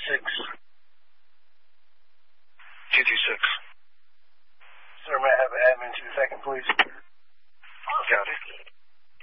226. Sir, may I have an admin 2 second, please? Got it.